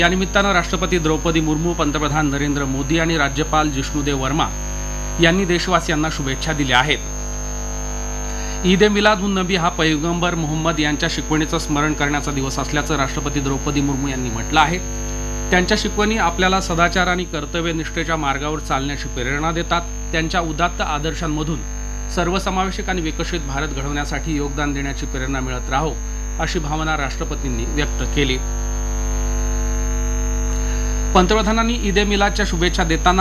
या निमित्तानं राष्ट्रपती द्रौपदी मुर्मू, पंतप्रधान नरेंद्र मोदी आणि राज्यपाल जिष्णुदेव वर्मा यांनी देशवासियांना शुभेच्छा दिल्या आहेत. ईद ए मिलाद उन नबी हा पैगंबर मोहम्मद यांच्या शिकवणीचं स्मरण करण्याचा दिवस असल्याचं राष्ट्रपती द्रौपदी मुर्मू यांनी म्हटलं आहे. त्यांच्या शिकवणी आपल्याला सदाचार आणि कर्तव्यनिष्ठेच्या मार्गावर चालण्याची प्रेरणा देतात. त्यांच्या उदात्त आदर्शांमधून सर्वसमावेशक आणि विकसित भारत घडवण्यासाठी योगदान देण्याची प्रेरणा मिळत राहो, अशी भावना राष्ट्रपतींनी व्यक्त केली. पंतप्रधानांनी ईद ए मिलादच्या शुभेच्छा देताना